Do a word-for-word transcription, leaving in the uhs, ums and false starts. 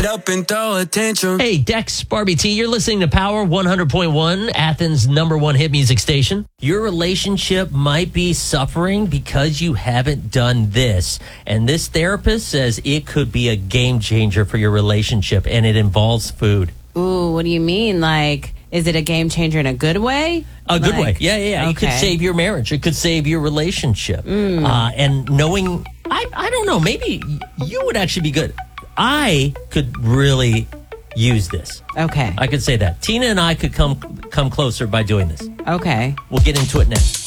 up and throw attention. Hey, Dex, Barbie T, you're listening to Power one hundred point one, Athens' number one hit music station. Your relationship might be suffering because you haven't done this. And this therapist says it could be a game changer for your relationship, and it involves food. Ooh, what do you mean? Like, is it a game changer in a good way? A good like, way. Yeah, yeah, yeah. Okay. It could save your marriage. It could save your relationship. Mm. Uh, and knowing, I, I don't know, maybe you would actually be good. I could really use this. Okay. I could say that. Tina and I could come come closer by doing this. Okay. We'll get into it next.